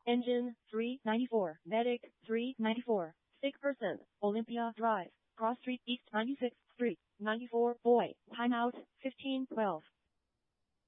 Engine 394. Medic 394. Sick person. Olympia Drive. Cross Street East 96th Street. 94. Boy. Timeout 1512.